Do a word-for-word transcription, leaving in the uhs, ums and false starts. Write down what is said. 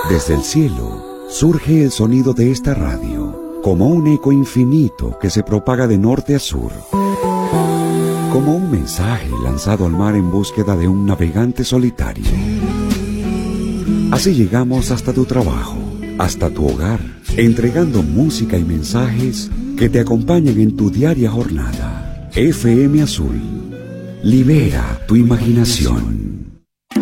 Desde el cielo surge el sonido de esta radio, como un eco infinito que se propaga de norte a sur, como un mensaje lanzado al mar en búsqueda de un navegante solitario. Así llegamos hasta tu trabajo, hasta tu hogar, entregando música y mensajes que te acompañan en tu diaria jornada. F M Azul, libera tu imaginación.